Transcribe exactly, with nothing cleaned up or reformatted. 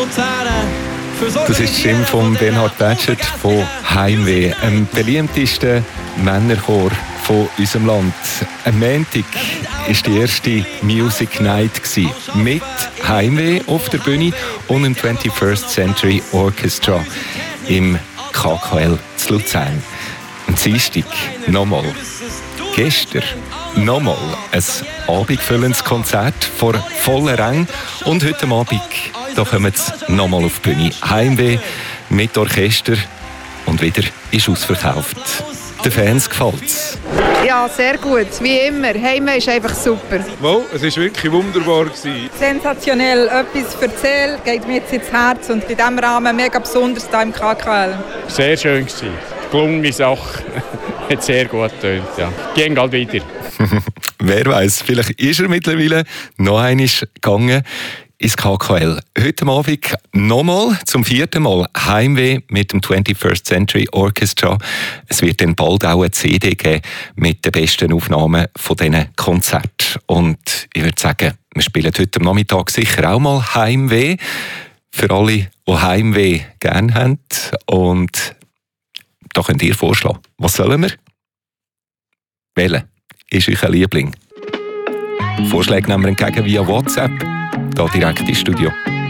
Das ist die Stimme von Bernhard Batschert von Heimweh, einem beliebtesten Männerchor von unserem Land. Am Montag war die erste Music Night mit Heimweh auf der Bühne und dem twenty-first Century Orchestra im K K L zu Luzern. Am Dienstag nochmal. Gestern nochmal ein abendfüllendes Konzert vor voller Ränge. Und heute Abend da kommen sie nochmal auf die Bühne. Heimweh mit Orchester und wieder ist ausverkauft. Den Fans gefällt es. Ja, sehr gut, wie immer. Heimweh ist einfach super. Wow, es war wirklich wunderbar. Sensationell, etwas erzählt, geht mir jetzt ins Herz und in diesem Rahmen mega besonders hier im K K L. Sehr schön gewesen. Gelungene Sache. Hat sehr gut getönt, ja. Gehen bald wieder. Wer weiß, vielleicht ist er mittlerweile noch einmal gegangen ins K K L. Heute Abend nochmal, zum vierten Mal, Heimweh mit dem twenty-first Century Orchestra. Es wird dann bald auch eine C D geben mit den besten Aufnahmen von diesen Konzerten. Und ich würde sagen, wir spielen heute am Nachmittag sicher auch mal Heimweh. Für alle, die Heimweh gerne haben. Und da könnt ihr vorschlagen. Was sollen wir? Wählen ist euer Liebling. Vorschläge nehmen wir entgegen via WhatsApp. Hier direkt ins Studio.